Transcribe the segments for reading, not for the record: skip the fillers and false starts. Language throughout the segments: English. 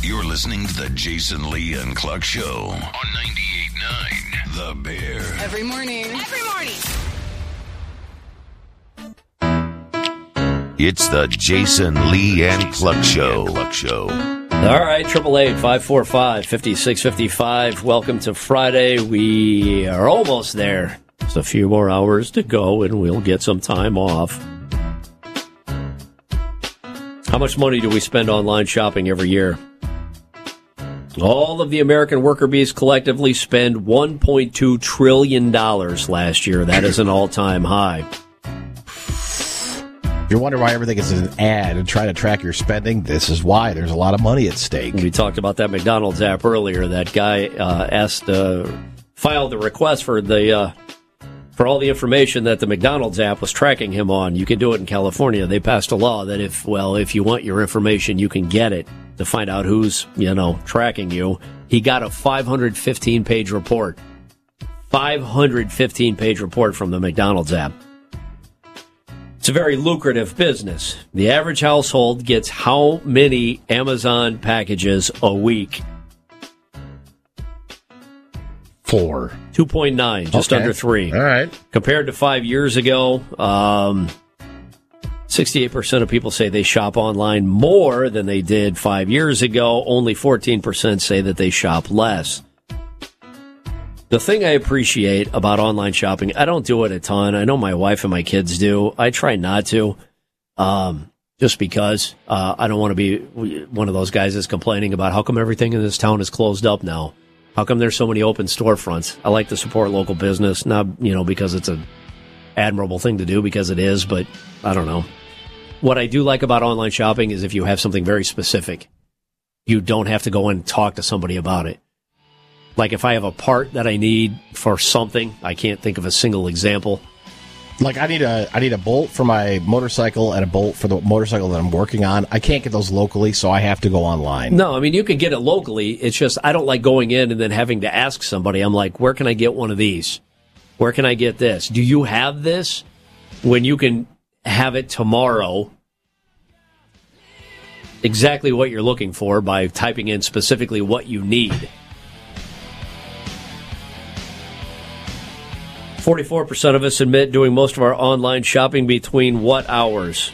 You're listening to the Jason Lee and Cluck Show on 98.9 The Bear. Every morning. It's the Jason Lee and Cluck Show. All right, 888-545-5655. Welcome to Friday. We are almost there. Just a few more hours to go, and we'll get some time off. How much money do we spend online shopping every year? All of the American worker bees collectively spend $1.2 trillion last year. That is an all-time high. If you're wondering why everything is an ad and trying to track your spending, this is why. There's a lot of money at stake. We talked about that McDonald's app earlier. That guy filed the request for all the information that the McDonald's app was tracking him on. You can do it in California. They passed a law that if you want your information, you can get it to find out who's, tracking you. He got a 515-page report. 515-page report from the McDonald's app. It's a very lucrative business. The average household gets how many Amazon packages a week? 4. 2.9, just under 3. All right. Compared to 5 years ago, 68% of people say they shop online more than they did 5 years ago. Only 14% say that they shop less. The thing I appreciate about online shopping, I don't do it a ton. I know my wife and my kids do. I try not to, just because I don't want to be one of those guys that's complaining about how come everything in this town is closed up now. How come there's so many open storefronts? I like to support local business, not because it's an admirable thing to do, because it is, but I don't know. What I do like about online shopping is if you have something very specific, you don't have to go and talk to somebody about it. Like if I have a part that I need for something, I can't think of a single example. Like I need a bolt for my motorcycle and a bolt for the motorcycle that I'm working on. I can't get those locally, so I have to go online. No, I mean, you can get it locally. It's just I don't like going in and then having to ask somebody. I'm like, where can I get one of these? Where can I get this? Do you have this? When you can have it tomorrow, exactly what you're looking for by typing in specifically what you need. 44% of us admit doing most of our online shopping between what hours?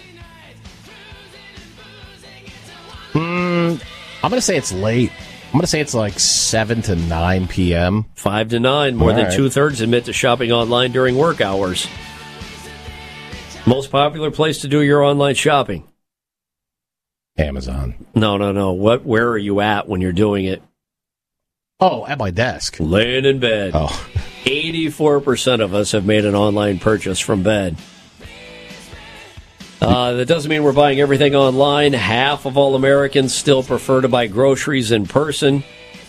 I'm going to say it's late. I'm going to say it's like 7 to 9 p.m. 5 to 9. More than two-thirds admit to shopping online during work hours. Most popular place to do your online shopping? Amazon. No. Where are you at when you're doing it? Oh, at my desk. Laying in bed. Oh. 84% of us have made an online purchase from bed. That doesn't mean we're buying everything online. Half of all Americans still prefer to buy groceries in person.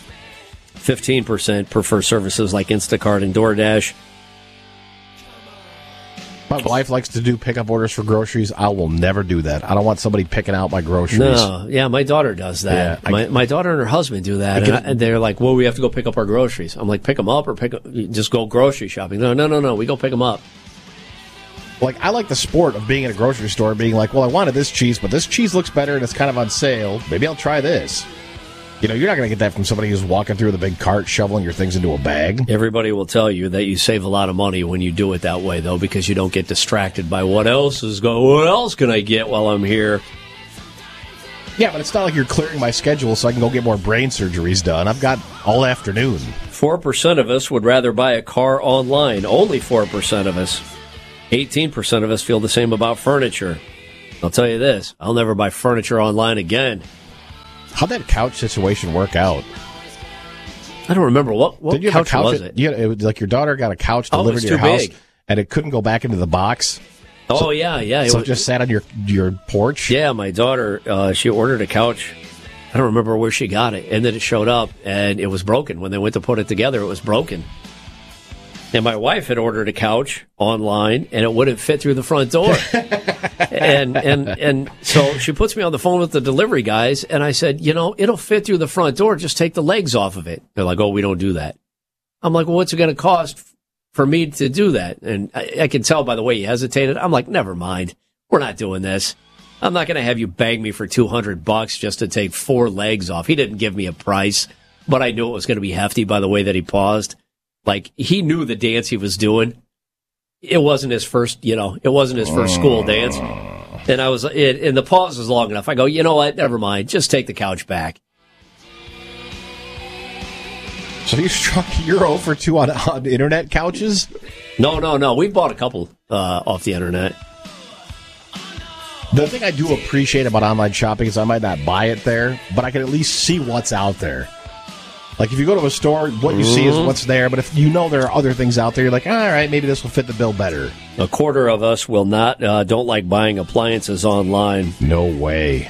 15% prefer services like Instacart and DoorDash. My wife likes to do pickup orders for groceries. I will never do that. I don't want somebody picking out my groceries. No, yeah, my daughter does that. Yeah, my daughter and her husband do that, and they're like, well, we have to go pick up our groceries. I'm like, pick them up or just go grocery shopping. No, we go pick them up. Like, I like the sport of being in a grocery store, being like, well, I wanted this cheese, but this cheese looks better and it's kind of on sale. Maybe I'll try this. You're not going to get that from somebody who's walking through with a big cart, shoveling your things into a bag. Everybody will tell you that you save a lot of money when you do it that way, though, because you don't get distracted by what else can I get while I'm here? Yeah, but it's not like you're clearing my schedule so I can go get more brain surgeries done. I've got all afternoon. 4% of us would rather buy a car online. Only 4% of us. 18% of us feel the same about furniture. I'll tell you this, I'll never buy furniture online again. How'd that couch situation work out? I don't remember. What couch was it? It was like your daughter got a couch delivered to your house, and it couldn't go back into the box. Oh, so, yeah. So it just sat on your porch? Yeah, my daughter, she ordered a couch. I don't remember where she got it. And then it showed up, and it was broken. When they went to put it together, it was broken. And my wife had ordered a couch online, and it wouldn't fit through the front door. and so she puts me on the phone with the delivery guys, and I said, it'll fit through the front door. Just take the legs off of it. They're like, oh, we don't do that. I'm like, well, what's it going to cost for me to do that? And I can tell by the way he hesitated. I'm like, never mind. We're not doing this. I'm not going to have you beg me for $200 just to take 4 legs off. He didn't give me a price, but I knew it was going to be hefty by the way that he paused. Like, he knew the dance he was doing. It wasn't his first, it wasn't his first school dance. And and the pause was long enough. I go, you know what? Never mind. Just take the couch back. So you struck your 0 for 2 on internet couches? No. We bought a couple off the internet. The thing I do appreciate about online shopping is I might not buy it there, but I can at least see what's out there. Like, if you go to a store, what you see is what's there, but if you know there are other things out there, you're like, all right, maybe this will fit the bill better. A quarter of us don't like buying appliances online. No way.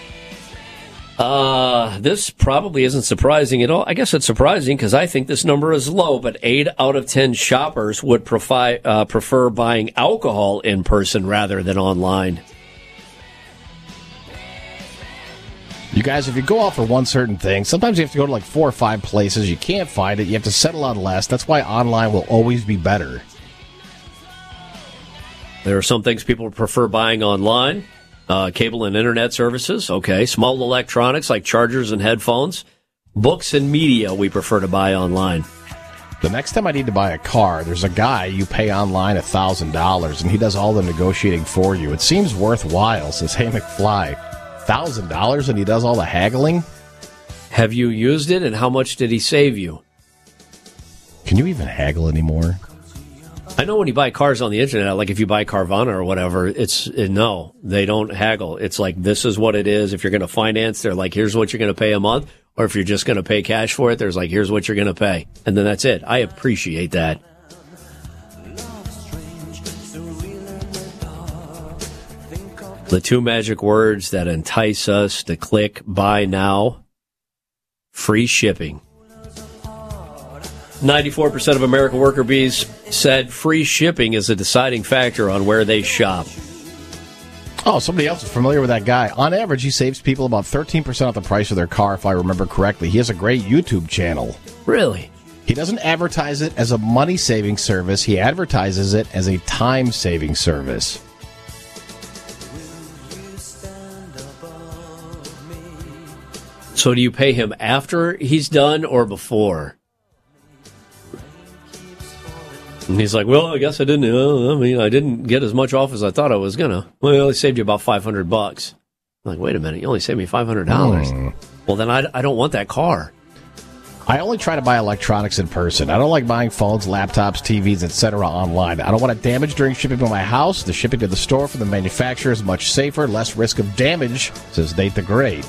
This probably isn't surprising at all. I guess it's surprising because I think this number is low, but 8 out of 10 shoppers would prefer buying alcohol in person rather than online. You guys, if you go out for one certain thing, sometimes you have to go to like 4 or 5 places. You can't find it. You have to settle on less. That's why online will always be better. There are some things people prefer buying online. Cable and internet services, okay. Small electronics like chargers and headphones. Books and media we prefer to buy online. The next time I need to buy a car, there's a guy you pay online $1,000, and he does all the negotiating for you. It seems worthwhile, says Hey McFly. $1,000 and he does all the haggling? Have you used it, and how much did he save you? Can you even haggle anymore? I know when you buy cars on the internet, like if you buy Carvana or whatever, no, they don't haggle. It's like, this is what it is. If you're going to finance, they're like, here's what you're going to pay a month. Or if you're just going to pay cash for it, there's like, here's what you're going to pay. And then that's it. I appreciate that. The 2 magic words that entice us to click buy now: free shipping. 94% of American worker bees said free shipping is a deciding factor on where they shop. Oh, somebody else is familiar with that guy. On average, he saves people about 13% off the price of their car, if I remember correctly. He has a great YouTube channel. Really? He doesn't advertise it as a money-saving service. He advertises it as a time-saving service. So do you pay him after he's done or before? And he's like, well, I guess I didn't get as much off as I thought I was going to. Well, I only saved you about $500. I'm like, wait a minute, you only saved me $500. Well, then I don't want that car. I only try to buy electronics in person. I don't like buying phones, laptops, TVs, etc. online. I don't want it damaged during shipping to my house. The shipping to the store from the manufacturer is much safer, less risk of damage, says Nate the Great.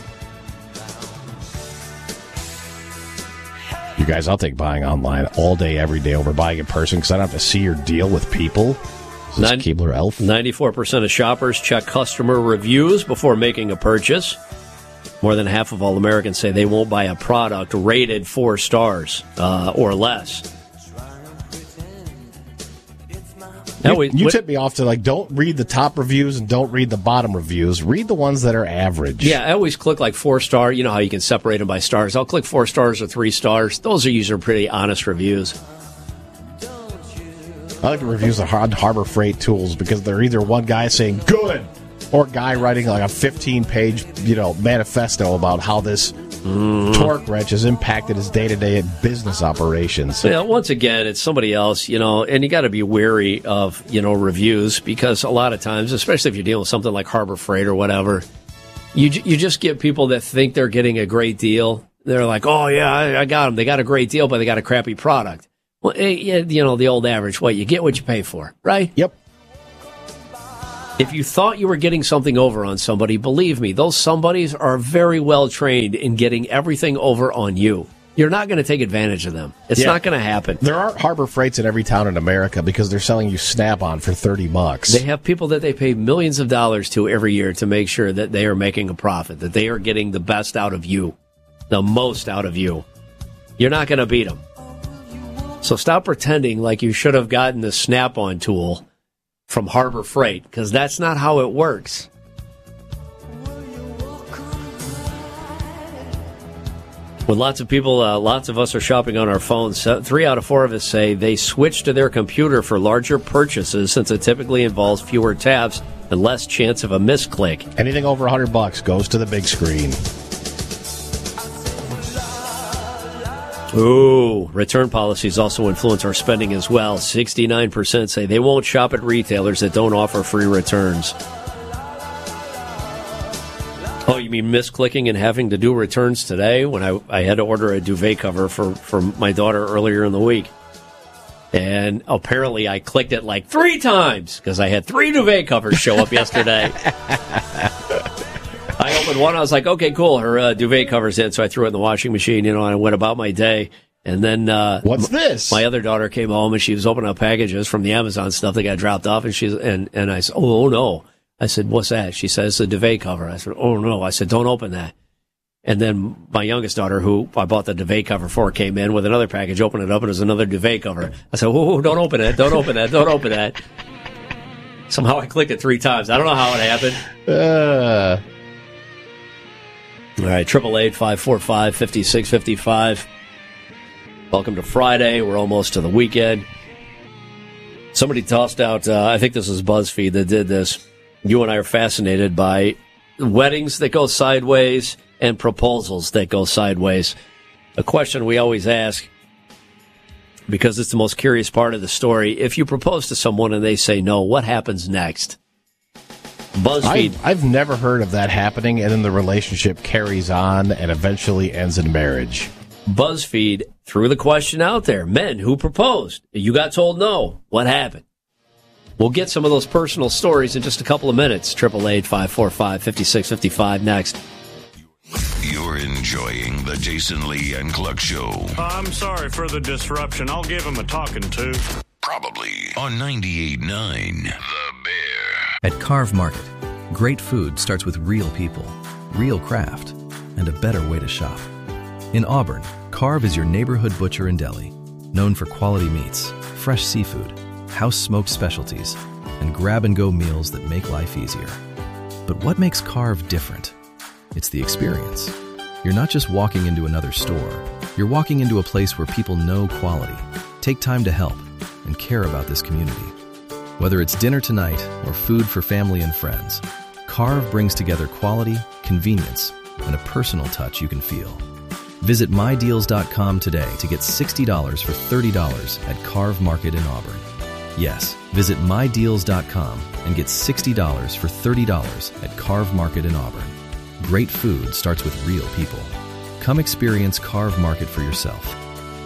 You guys, I'll take buying online all day, every day over buying in person because I don't have to see or deal with people. This is Keebler Elf. 94% of shoppers check customer reviews before making a purchase. More than half of all Americans say they won't buy a product rated 4 stars or less. You tip me off to, like, don't read the top reviews and don't read the bottom reviews. Read the ones that are average. Yeah, I always click, like, 4-star. You know how you can separate them by stars. I'll click 4 stars or 3 stars. Those are usually pretty honest reviews. I like the reviews on Harbor Freight Tools because they're either one guy saying, good, or a guy writing, like, a 15-page, manifesto about how this torque wrench has impacted his day-to-day business operations. Yeah, once again, it's somebody else, and you got to be wary of, reviews because a lot of times, especially if you're dealing with something like Harbor Freight or whatever, you just get people that think they're getting a great deal. They're like, oh, yeah, I got them. They got a great deal, but they got a crappy product. Well, the old adage, you get what you pay for, right? Yep. If you thought you were getting something over on somebody, believe me, those somebodies are very well trained in getting everything over on you. You're not going to take advantage of them. It's not going to happen. There aren't Harbor Freights in every town in America because they're selling you Snap-on for $30. They have people that they pay millions of dollars to every year to make sure that they are making a profit, that they are getting the best out of you, the most out of you. You're not going to beat them. So stop pretending like you should have gotten the Snap-on tool from Harbor Freight, because that's not how it works. When lots of people, lots of us are shopping on our phones, 3 out of 4 of us say they switch to their computer for larger purchases since it typically involves fewer taps and less chance of a misclick. Anything over $100 goes to the big screen. Ooh, return policies also influence our spending as well. 69% say they won't shop at retailers that don't offer free returns. Oh, you mean misclicking and having to do returns today? When I had to order a duvet cover for my daughter earlier in the week. And apparently I clicked it like 3 times because I had 3 duvet covers show up yesterday. I opened one. I was like, okay, cool. Her duvet cover's in. So I threw it in the washing machine, and I went about my day. And then what's this? My other daughter came home, and she was opening up packages from the Amazon stuff that got dropped off. And I said, oh, no. I said, what's that? She says, the duvet cover. I said, oh, no. I said, don't open that. And then my youngest daughter, who I bought the duvet cover for, came in with another package, opened it up, and it was another duvet cover. I said, oh, don't open it. Don't open that. Don't open that. Somehow I clicked it 3 times. I don't know how it happened. All right, 888-545-5655. Welcome to Friday. We're almost to the weekend. Somebody tossed out, I think this was BuzzFeed that did this. You and I are fascinated by weddings that go sideways and proposals that go sideways. A question we always ask, because it's the most curious part of the story. If you propose to someone and they say no, what happens next? BuzzFeed. I've never heard of that happening, and then the relationship carries on and eventually ends in marriage. BuzzFeed threw the question out there. Men who proposed. You got told no. What happened? We'll get some of those personal stories in just a couple of minutes. 888-545-5655 next. You're enjoying the Jason Lee and Cluck Show. I'm sorry for the disruption. I'll give him a talking to. Probably on 98.9 The Bear. At Carve Market, great food starts with real people, real craft, and a better way to shop. In Auburn, Carve is your neighborhood butcher and deli, known for quality meats, fresh seafood, house-smoked specialties, and grab-and-go meals that make life easier. But what makes Carve different? It's the experience. You're not just walking into another store. You're walking into a place where people know quality, take time to help, and care about this community. Whether it's dinner tonight or food for family and friends, Carve brings together quality, convenience, and a personal touch you can feel. Visit mydeals.com today to get $60 for $30 at Carve Market in Auburn. Yes, visit mydeals.com and get $60 for $30 at Carve Market in Auburn. Great food starts with real people. Come experience Carve Market for yourself.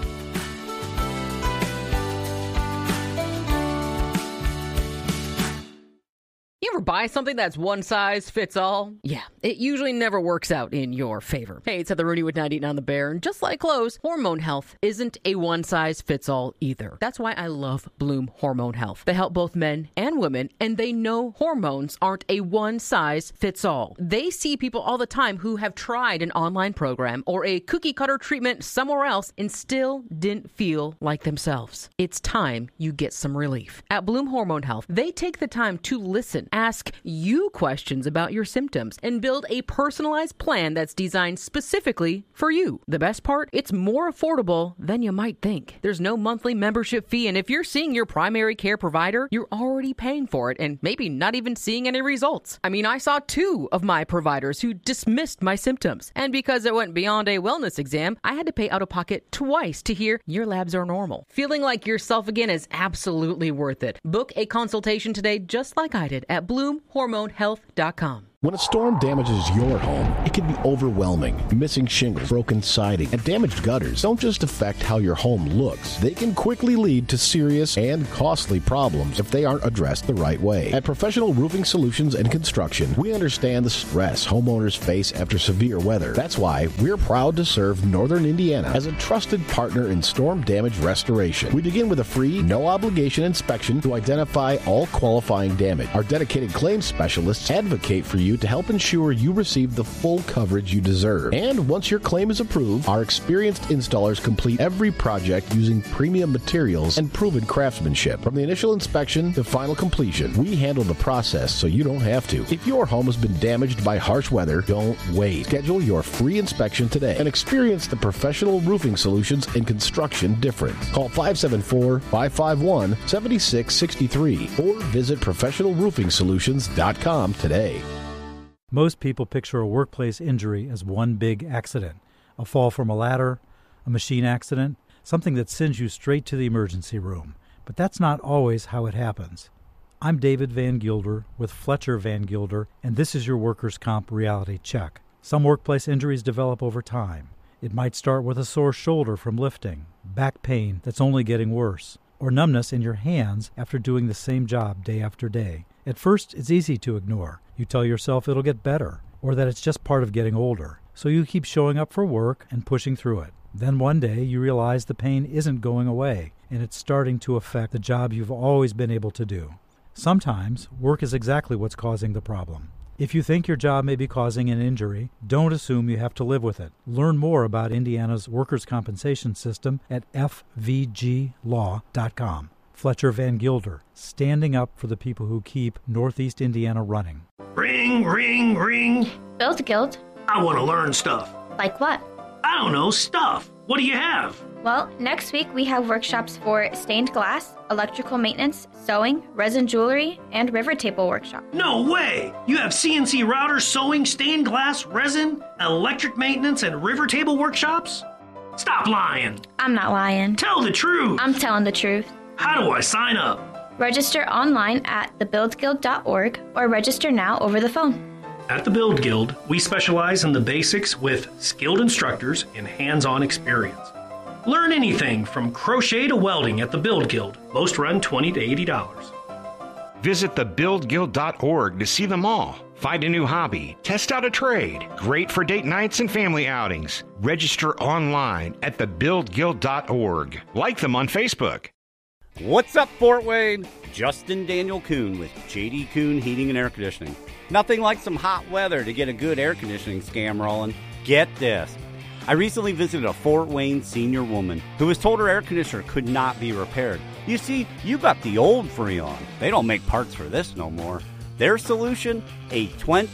You ever buy something that's one size fits all? Yeah, it usually never works out in your favor. Hey, it's Heather Rooney with 98 on the Bear, and just like clothes, hormone health isn't a one size fits all either. That's why I love Bloom Hormone Health. They help both men and women, and they know hormones aren't a one size fits all. They see people all the time who have tried an online program or a cookie cutter treatment somewhere else and still didn't feel like themselves. It's time you get some relief. At Bloom Hormone Health, they take the time to listen, ask you questions about your symptoms, and build a personalized plan that's designed specifically for you. The best part? It's more affordable than you might think. There's no monthly membership fee, and if you're seeing your primary care provider, you're already paying for it and maybe not even seeing any results. I mean, I saw 2 of my providers who dismissed my symptoms, and because it went beyond a wellness exam, I had to pay out of pocket twice to hear your labs are normal. Feeling like yourself again is absolutely worth it. Book a consultation today just like I did at BloomHormoneHealth.com. When a storm damages your home, it can be overwhelming. Missing shingles, broken siding, and damaged gutters don't just affect how your home looks. They can quickly lead to serious and costly problems if they aren't addressed the right way. At Professional Roofing Solutions and Construction, we understand the stress homeowners face after severe weather. That's why we're proud to serve Northern Indiana as a trusted partner in storm damage restoration. We begin with a free, no-obligation inspection to identify all qualifying damage. Our dedicated claims specialists advocate for you you to help ensure you receive the full coverage you deserve. And once your claim is approved, our experienced installers complete every project using premium materials and proven craftsmanship. From the initial inspection to final completion, we handle the process so you don't have to. If your home has been damaged by harsh weather, don't wait. Schedule your free inspection today and experience the professional roofing solutions and construction difference. Call 574-551-7663 or visit professionalroofing.solutions.com today. Most people picture a workplace injury as one big accident. A fall from a ladder, a machine accident, something that sends you straight to the emergency room. But that's not always how it happens. I'm David Van Gilder with Fletcher Van Gilder, and this is your Workers' Comp Reality Check. Some workplace injuries develop over time. It might start with a sore shoulder from lifting, back pain that's only getting worse, or numbness in your hands after doing the same job day after day. At first, it's easy to ignore. You tell yourself it'll get better, or that it's just part of getting older. So you keep showing up for work and pushing through it. Then one day you realize the pain isn't going away, and it's starting to affect the job you've always been able to do. Sometimes work is exactly what's causing the problem. If you think your job may be causing an injury, don't assume you have to live with it. Learn more about Indiana's workers' compensation system at fvglaw.com. Fletcher Van Gilder, standing up for the people who keep Northeast Indiana running. Ring, ring, ring. Build Guild. I want to learn stuff. Like what? I don't know, stuff. What do you have? Well, next week we have workshops for stained glass, electrical maintenance, sewing, resin jewelry, and river table workshop. No way! You have CNC routers, sewing, stained glass, resin, electric maintenance, and river table workshops? Stop lying. I'm not lying. Tell the truth. I'm telling the truth. How do I sign up? Register online at thebuildguild.org or register now over the phone. At the Build Guild, we specialize in the basics with skilled instructors and hands-on experience. Learn anything from crochet to welding at the Build Guild. Most run $20 to $80. Visit thebuildguild.org to see them all. Find a new hobby, test out a trade. Great for date nights and family outings. Register online at thebuildguild.org. Like them on Facebook. What's up, Fort Wayne? Justin Daniel Kuhn with J.D. Kuhn Heating and Air Conditioning. Nothing like some hot weather to get a good air conditioning scam rolling. Get this. I recently visited a Fort Wayne senior woman who was told her air conditioner could not be repaired. You see, you got the old Freon. They don't make parts for this no more. Their solution? A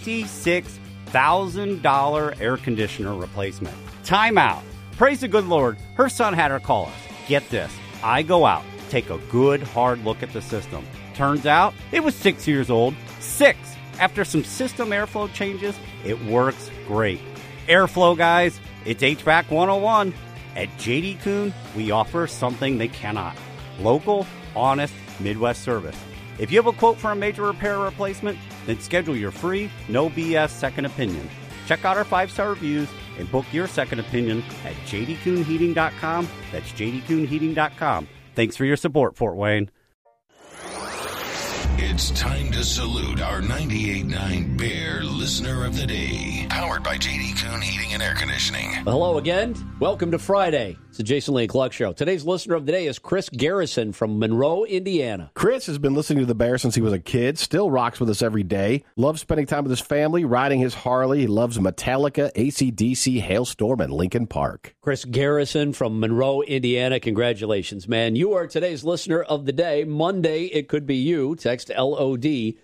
$26,000 air conditioner replacement. Time out. Praise the good Lord, her son had her call us. Get this. I go out, take a good hard look at the system. Turns out it was 6 years old. 6! After some system airflow changes, it works great. Airflow, guys, it's HVAC 101. At J.D. Kuhn, we offer something they cannot. Local, honest, Midwest service. If you have a quote for a major repair or replacement, then schedule your free, no BS second opinion. Check out our 5-star reviews and book your second opinion at jdkuhnheating.com. That's jdkuhnheating.com. Thanks for your support, Fort Wayne. It's time to salute our 98.9 Bear Listener of the Day. Powered by J.D. Kuhn Heating and Air Conditioning. Hello again. Welcome to Friday. It's the Jason Lee Cluck Show. Today's listener of the day is Chris Garrison from Monroe, Indiana. Chris has been listening to the Bear since he was a kid, still rocks with us every day, loves spending time with his family, riding his Harley. He loves Metallica, AC/DC, Hailstorm, and Linkin Park. Chris Garrison from Monroe, Indiana. Congratulations, man. You are today's listener of the day. Monday, it could be you. Text LOD to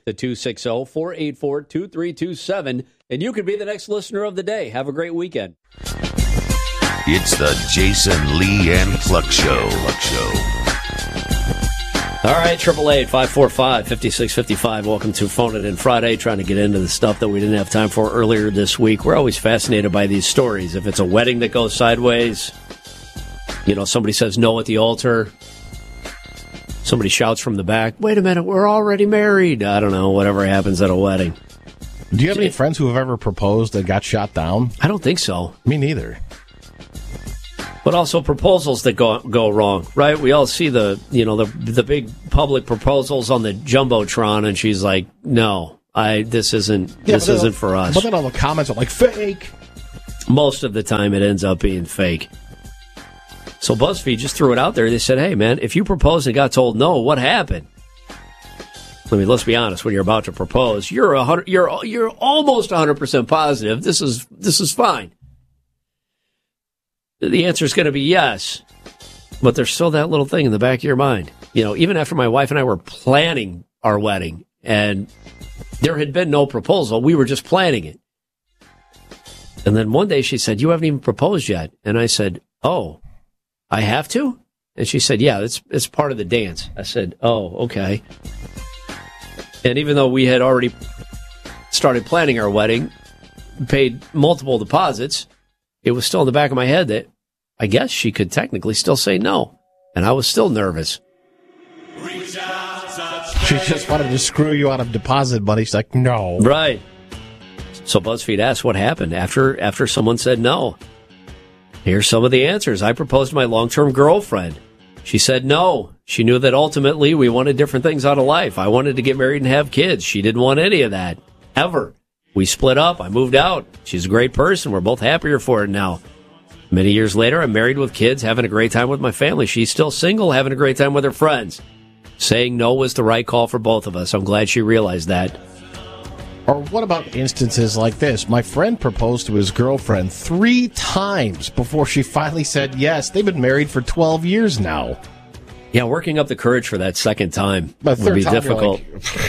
260-484-2327, and you could be the next listener of the day. Have a great weekend. It's the Jason Lee and Cluck Show. All right, 888-545-5655. Welcome to Phone It In Friday, trying to get into the stuff that we didn't have time for earlier this week. We're always fascinated by these stories. If it's a wedding that goes sideways, you know, somebody says no at the altar, somebody shouts from the back, wait a minute, we're already married. I don't know, whatever happens at a wedding. Do you have any friends who have ever proposed that got shot down? I don't think so. Me neither. But also proposals that go wrong, right? We all see the big public proposals on the Jumbotron, and she's like, "No, this isn't for us." But then all the comments are like fake. Most of the time, it ends up being fake. So BuzzFeed just threw it out there. They said, "Hey, man, if you proposed and got told no, what happened?" I mean, let's be honest. When you're about to propose, you're almost 100% positive. This is fine. The answer is going to be yes, but there's still that little thing in the back of your mind. You know, even after my wife and I were planning our wedding, and there had been no proposal, we were just planning it. And then one day she said, "You haven't even proposed yet." And I said, "Oh, I have to?" And she said, "Yeah, it's part of the dance." I said, "Oh, okay." And even though we had already started planning our wedding, paid multiple deposits, it was still in the back of my head that I guess she could technically still say no. And I was still nervous. She just wanted to screw you out of deposit money. She's like, no. Right. So BuzzFeed asked what happened after someone said no. Here's some of the answers. I proposed to my long-term girlfriend. She said no. She knew that ultimately we wanted different things out of life. I wanted to get married and have kids. She didn't want any of that, ever. We split up. I moved out. She's a great person. We're both happier for it now. Many years later, I'm married with kids, having a great time with my family. She's still single, having a great time with her friends. Saying no was the right call for both of us. I'm glad she realized that. Or what about instances like this? My friend proposed to his girlfriend 3 times before she finally said yes. They've been married for 12 years now. Yeah, working up the courage for that second time would be difficult.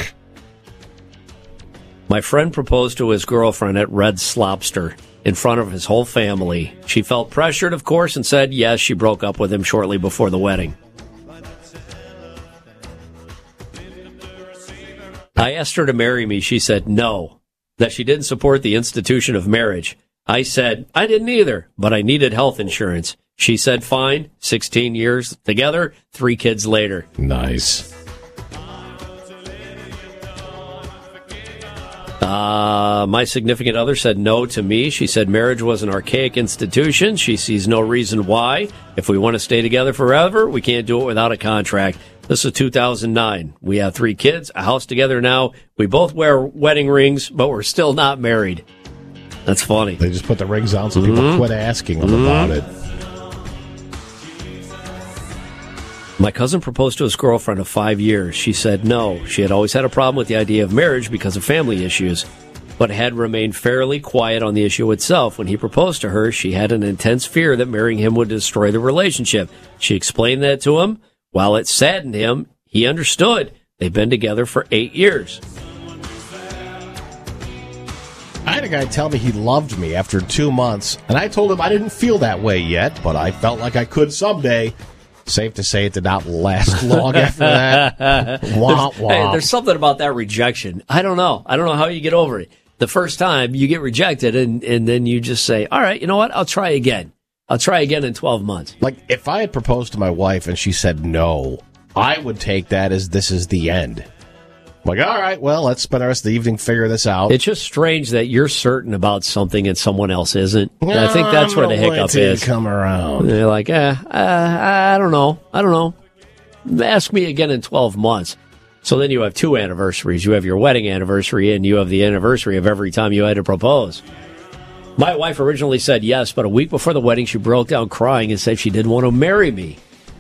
My friend proposed to his girlfriend at Red's Lobster in front of his whole family. She felt pressured, of course, and said yes. She broke up with him shortly before the wedding. I asked her to marry me. She said no, that she didn't support the institution of marriage. I said I didn't either, but I needed health insurance. She said fine. 16 years together, 3 kids later. Nice. My significant other said no to me. She said marriage was an archaic institution. She sees no reason why. If we want to stay together forever, we can't do it without a contract. This is 2009. We have 3 kids, a house together now. We both wear wedding rings, but we're still not married. That's funny. They just put the rings on so people quit asking them about it. My cousin proposed to his girlfriend of 5 years. She said no. She had always had a problem with the idea of marriage because of family issues, but had remained fairly quiet on the issue itself. When he proposed to her, she had an intense fear that marrying him would destroy the relationship. She explained that to him. While it saddened him, he understood. They've been together for 8 years. I had a guy tell me he loved me after 2 months, and I told him I didn't feel that way yet, but I felt like I could someday. Safe to say it did not last long after that. Wah, wah. Hey, there's something about that rejection. I don't know how you get over it. The first time you get rejected, and then you just say, all right, you know what? I'll try again. I'll try again in 12 months. Like, if I had proposed to my wife and she said no, I would take that as this is the end. Like, all right, well, let's spend the rest of the evening figuring this out. It's just strange that you're certain about something and someone else isn't. No, I think that's where the hiccup is. Come around. They're like, I don't know. Ask me again in 12 months. So then you have 2 anniversaries. You have your wedding anniversary, and you have the anniversary of every time you had to propose. My wife originally said yes, but a week before the wedding, she broke down crying and said she didn't want to marry me.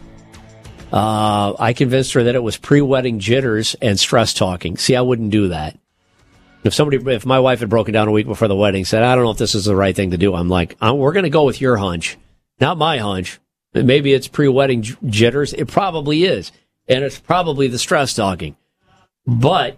I convinced her that it was pre-wedding jitters and stress talking. See, I wouldn't do that. If my wife had broken down a week before the wedding, said, I don't know if this is the right thing to do, I'm like, we're going to go with your hunch, not my hunch. Maybe it's pre-wedding jitters. It probably is. And it's probably the stress talking. But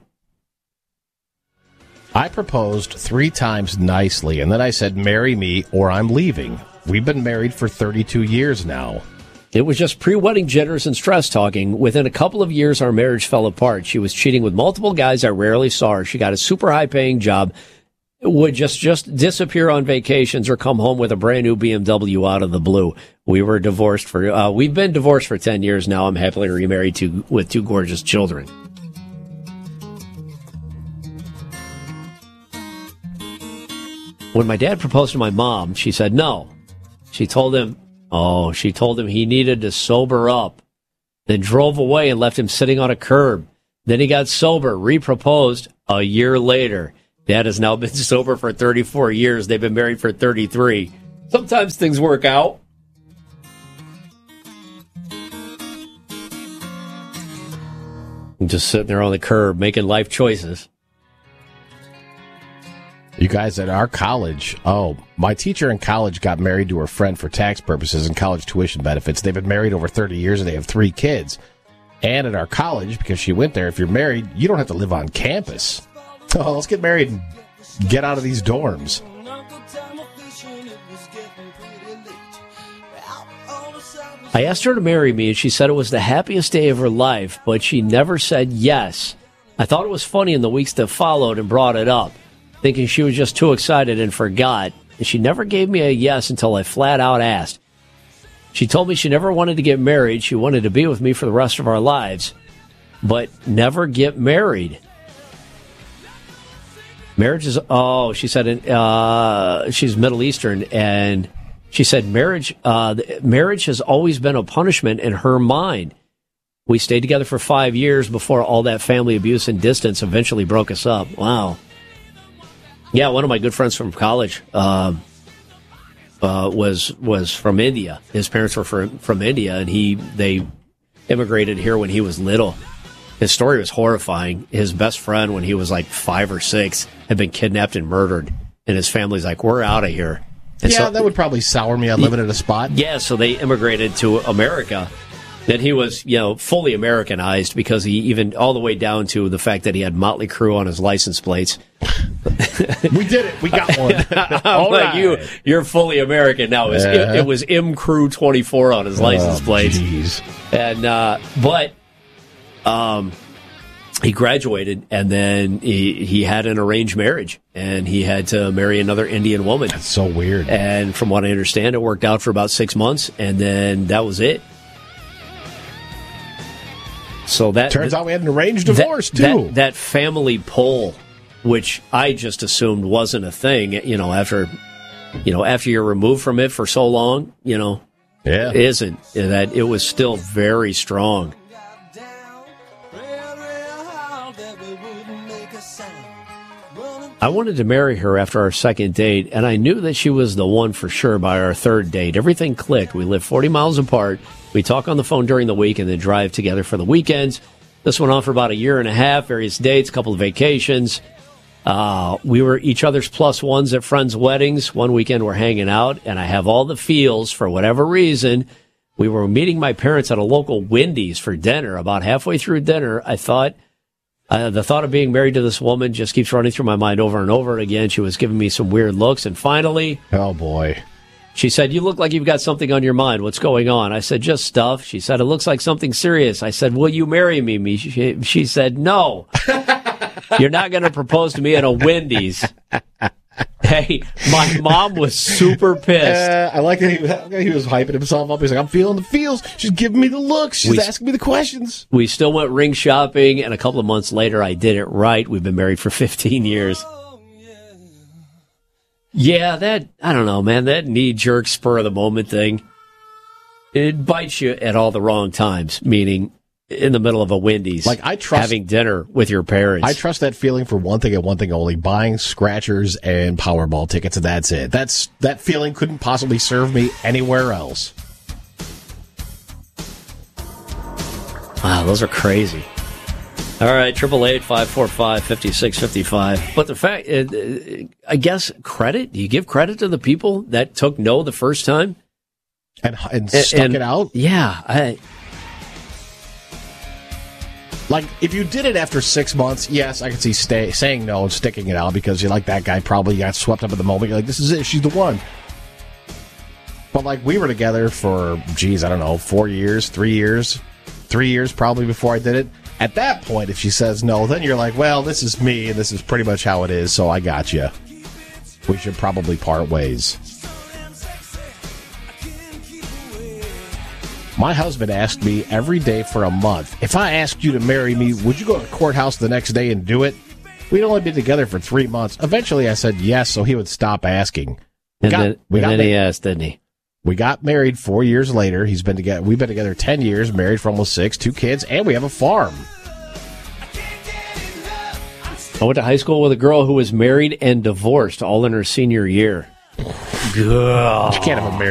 I proposed 3 times nicely, and then I said, marry me or I'm leaving. We've been married for 32 years now. It was just pre-wedding jitters and stress talking. Within a couple of years, our marriage fell apart. She was cheating with multiple guys. I rarely saw her. She got a super high-paying job, would just disappear on vacations or come home with a brand-new BMW out of the blue. We've been divorced for 10 years now. I'm happily remarried with 2 gorgeous children. When my dad proposed to my mom, she said no. She told him he needed to sober up, then drove away and left him sitting on a curb. Then he got sober, re-proposed a year later. Dad has now been sober for 34 years. They've been married for 33. Sometimes things work out. Just sitting there on the curb making life choices. You guys at our college, my teacher in college got married to her friend for tax purposes and college tuition benefits. They've been married over 30 years and they have 3 kids. And at our college, because she went there, if you're married, you don't have to live on campus. So let's get married and get out of these dorms. I asked her to marry me, and she said it was the happiest day of her life, but she never said yes. I thought it was funny in the weeks that followed and brought it up, thinking she was just too excited and forgot, and she never gave me a yes until I flat out asked. She told me she never wanted to get married. She wanted to be with me for the rest of our lives, but never get married. Marriage is, she said, she's Middle Eastern, and she said marriage has always been a punishment in her mind. We stayed together for 5 years before all that family abuse and distance eventually broke us up. Wow. Yeah, one of my good friends from college was from India. His parents were from India, and they immigrated here when he was little. His story was horrifying. His best friend, when he was like 5 or 6, had been kidnapped and murdered, and his family's like, "We're out of here." And yeah, so, that would probably sour me on living in a spot. Yeah, so they immigrated to America. Then he was, fully Americanized because he even all the way down to the fact that he had Motley Crue on his license plates. We did it. We got one. I'm like, you're fully American now. It was M Crew 24 on his license plates. Geez. And but he graduated, and then he had an arranged marriage, and he had to marry another Indian woman. That's so weird. And from what I understand, it worked out for about 6 months, and then that was it. So that turns out we had an arranged divorce too. That family pull, which I just assumed wasn't a thing, after you're removed from it for so long, isn't that it was still very strong. I wanted to marry her after our second date, and I knew that she was the one for sure by our third date. Everything clicked. We lived 40 miles apart. We talk on the phone during the week and then drive together for the weekends. This went on for about a year and a half, various dates, a couple of vacations. We were each other's plus ones at friends' weddings. One weekend we're hanging out, and I have all the feels for whatever reason. We were meeting my parents at a local Wendy's for dinner. About halfway through dinner, I thought, the thought of being married to this woman just keeps running through my mind over and over again. She was giving me some weird looks, and finally... Oh, boy. She said, "You look like you've got something on your mind. What's going on?" I said, "Just stuff." She said, "It looks like something serious." I said, "Will you marry me?" She said, "No. You're not going to propose to me at a Wendy's." Hey, my mom was super pissed. I like that he was hyping himself up. He's like, "I'm feeling the feels. She's giving me the looks. She's asking me the questions." We still went ring shopping, and a couple of months later, I did it right. We've been married for 15 years. Yeah, I don't know, man, that knee-jerk spur-of-the-moment thing, it bites you at all the wrong times, meaning in the middle of a Wendy's, having dinner with your parents. I trust that feeling for one thing and one thing only, buying scratchers and Powerball tickets, and that's it. That feeling couldn't possibly serve me anywhere else. Wow, those are crazy. All right, 888-545-5655. But the fact, I guess, credit? Do you give credit to the people that took no the first time? And stuck it out? Yeah. Like, if you did it after 6 months, yes, I could see saying no and sticking it out because you're like, that guy probably got swept up at the moment. You're like, this is it. She's the one. But, like, we were together for, 4 years, 3 years. 3 years probably before I did it. At that point, if she says no, then you're like, well, this is me, and this is pretty much how it is, so I got you. We should probably part ways. My husband asked me every day for a month, if I asked you to marry me, would you go to the courthouse the next day and do it? We'd only been together for 3 months. Eventually, I said yes, so he would stop asking. Then he asked, didn't he? We got married 4 years later. We've been together 10 years, married for almost 6, 2 kids, and we have a farm. I went to high school with a girl who was married and divorced all in her senior year. You can't have a married